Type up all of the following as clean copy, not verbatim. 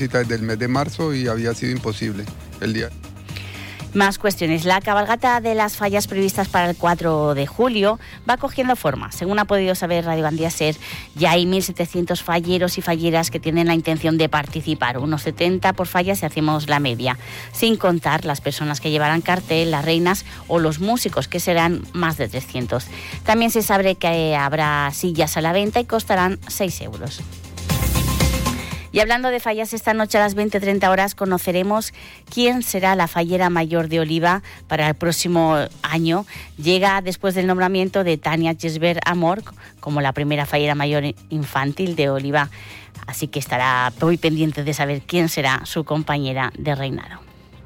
Desde el mes de marzo y había sido imposible el día. Más cuestiones. La cabalgata de las fallas previstas para el 4 de julio va cogiendo forma. Según ha podido saber Radio Gandía Ser, ya hay 1.700 falleros y falleras que tienen la intención de participar. Unos 70 por falla si hacemos la media. Sin contar las personas que llevarán cartel, las reinas o los músicos, que serán más de 300. También se sabe que habrá sillas a la venta y costarán 6 euros. Y hablando de fallas, esta noche a las 20:30 horas conoceremos quién será la fallera mayor de Oliva para el próximo año. Llega después del nombramiento de Tania Gisbert Amor como la primera fallera mayor infantil de Oliva. Así que estará muy pendiente de saber quién será su compañera de reinado.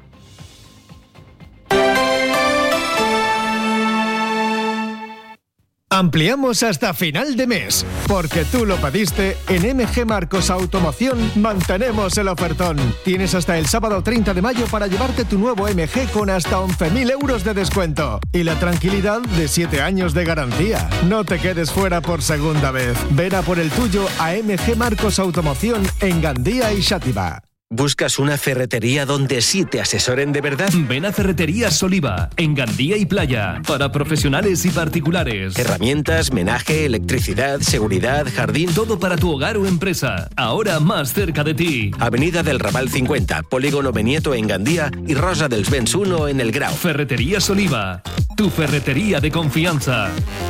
Ampliamos hasta final de mes, porque tú lo pediste. En MG Marcos Automoción mantenemos el ofertón. Tienes hasta el sábado 30 de mayo para llevarte tu nuevo MG con hasta 11.000 euros de descuento y la tranquilidad de 7 años de garantía. No te quedes fuera por segunda vez. Ven a por el tuyo a MG Marcos Automoción en Gandía y Xàtiva. ¿Buscas una ferretería donde sí te asesoren de verdad? Ven a Ferreterías Oliva, en Gandía y Playa, para profesionales y particulares. Herramientas, menaje, electricidad, seguridad, jardín... Todo para tu hogar o empresa, ahora más cerca de ti. Avenida del Raval 50, Polígono Benieto en Gandía y Rosa dels Vents 1 en El Grau. Ferreterías Oliva, tu ferretería de confianza.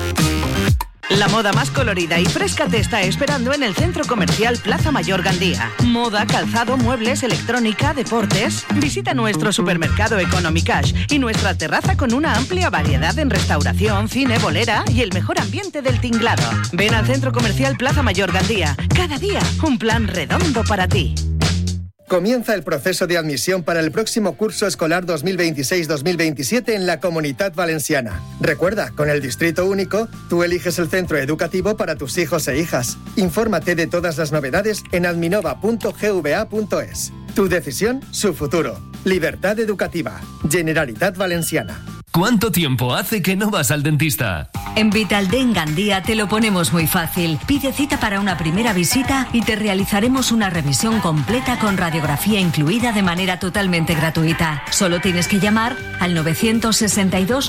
La moda más colorida y fresca te está esperando en el Centro Comercial Plaza Mayor Gandía. Moda, calzado, muebles, electrónica, deportes. Visita nuestro supermercado Economy Cash y nuestra terraza con una amplia variedad en restauración, cine, bolera y el mejor ambiente del tinglado. Ven al Centro Comercial Plaza Mayor Gandía. Cada día, un plan redondo para ti. Comienza el proceso de admisión para el próximo curso escolar 2026-2027 en la Comunitat Valenciana. Recuerda, con el Distrito Único, tú eliges el centro educativo para tus hijos e hijas. Infórmate de todas las novedades en adminova.gva.es. Tu decisión, su futuro. Libertad educativa. Generalitat Valenciana. ¿Cuánto tiempo hace que no vas al dentista? En Vitaldent Gandía te lo ponemos muy fácil. Pide cita para una primera visita y te realizaremos una revisión completa con radiografía incluida de manera totalmente gratuita. Solo tienes que llamar al 962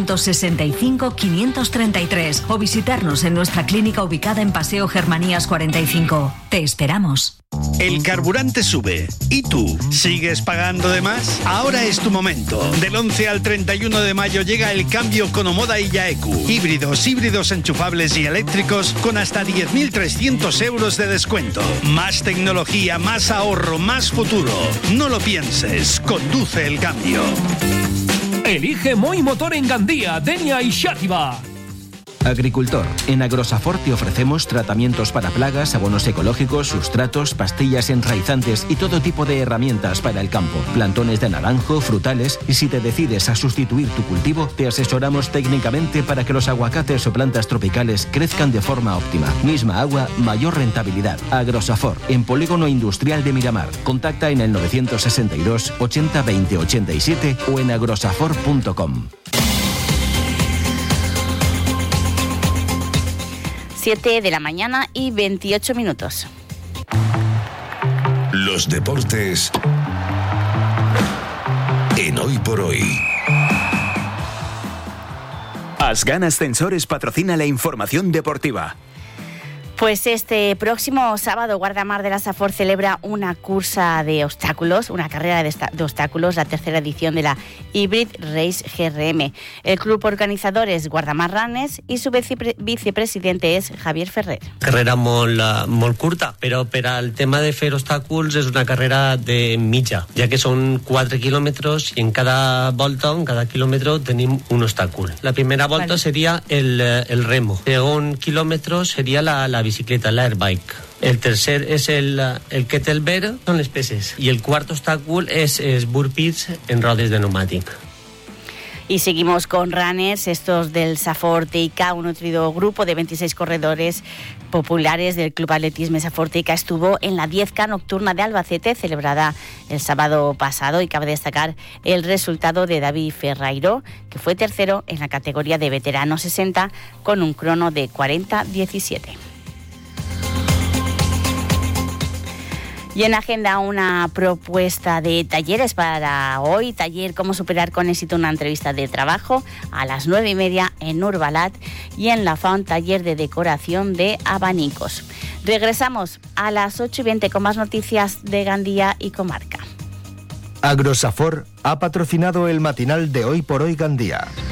965 533 o visitarnos en nuestra clínica ubicada en Paseo Germanías 45. Te esperamos. El carburante sube. ¿Y tú? ¿Sigues pagando de más? Ahora es tu momento. Del 11 al 31 de mayo llega el cambio con Omoda y Yaeku. Híbridos enchufables y eléctricos con hasta 10.300 euros de descuento. Más tecnología, más ahorro, más futuro. No lo pienses. Conduce el cambio. Elige Moi Motor en Gandía, Denia y Xàtiva. Agricultor. En Agrosafor te ofrecemos tratamientos para plagas, abonos ecológicos, sustratos, pastillas enraizantes y todo tipo de herramientas para el campo. Plantones de naranjo, frutales, y si te decides a sustituir tu cultivo, te asesoramos técnicamente para que los aguacates o plantas tropicales crezcan de forma óptima. Misma agua, mayor rentabilidad. Agrosafor, en Polígono Industrial de Miramar. Contacta en el 962 80 20 87 o en agrosafor.com. 7 de la mañana y 28 minutos. Los deportes en Hoy por Hoy. Asgan Ascensores patrocina la información deportiva. Pues este próximo sábado Guardamar de la Safor celebra una cursa de obstáculos, una carrera de obstáculos, la tercera edición de la Hybrid Race GRM. El club organizador es Guardamar Runners i su vicepresidente és Javier Ferrer. Carrera molt curta, però per al tema de fer obstacles és una carrera de mitja, ja que són 4 quilòmetres i en cada volta, en cada quilòmetre, tenim un obstacle. La primera volta seria el remo. El segon quilòmetre seria la bicicleta, l'airbike. El tercer és el kettlebell, són les peses. I el quart obstáculo es burpees en rodes de pneumàtic. Y seguimos con runners, estos del Safor TICA, un nutrido grupo de 26 corredores populares del Club Atletismo Safor TICA estuvo en la 10K nocturna de Albacete, celebrada el sábado pasado, y cabe destacar el resultado de David Ferreiro, que fue tercero en la categoría de veterano 60 con un crono de 40-17. Y en agenda una propuesta de talleres para hoy, taller Cómo superar con éxito una entrevista de trabajo a las 9:30 en Urbalat, y en La Font taller de decoración de abanicos. Regresamos a las 8:20 con más noticias de Gandía y comarca. Agrosafor ha patrocinado el matinal de Hoy por Hoy Gandía.